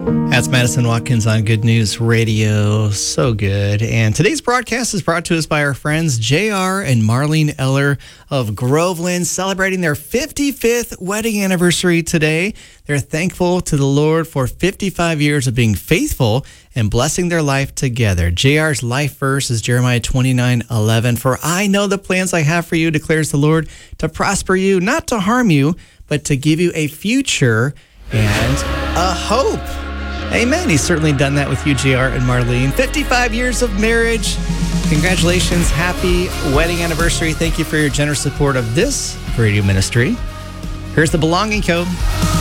That's Madison Watkins on Good News Radio. So good. And today's broadcast is brought to us by our friends JR and Marlene Eller of Groveland, celebrating their 55th wedding anniversary today. They're thankful to the Lord for 55 years of being faithful and blessing their life together. JR's life verse is Jeremiah 29:11. For I know the plans I have for you, declares the Lord, to prosper you, not to harm you, but to give you a future and a hope. Amen. He's certainly done that with you, JR and Marlene. 55 years of marriage. Congratulations. Happy wedding anniversary. Thank you for your generous support of this radio ministry. Here's the Belonging Code.